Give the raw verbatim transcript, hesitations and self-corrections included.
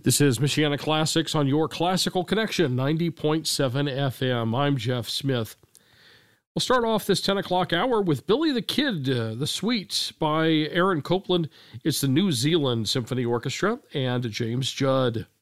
This is Michiana Classics on your Classical Connection, ninety point seven F M. I'm Jeff Smith. We'll start off this ten o'clock hour with Billy the Kid, uh, The Suite by Aaron Copland. It's the New Zealand Symphony Orchestra and James Judd.